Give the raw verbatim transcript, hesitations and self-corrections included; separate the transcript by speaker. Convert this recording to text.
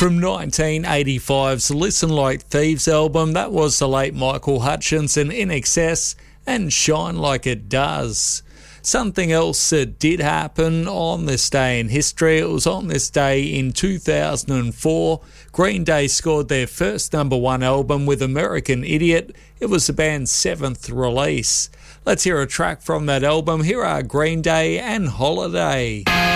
Speaker 1: From nineteen eighty-five's Listen Like Thieves album, that was the late Michael Hutchence and I N X S and Shine Like It Does. Something else that did happen on this day in history, it was on this day in two thousand four, Green Day scored their first number one album with American Idiot. It was the band's seventh release. Let's hear a track from that album. Here are Green Day and Holiday.